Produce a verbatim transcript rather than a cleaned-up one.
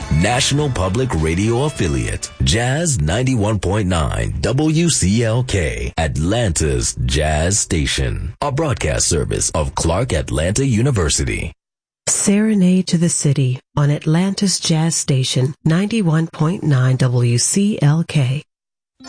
National Public Radio affiliate, Jazz ninety-one point nine W C L K, Atlanta's Jazz Station, a broadcast service of Clark Atlanta University. Serenade to the City on Atlanta's Jazz Station, ninety-one point nine W C L K.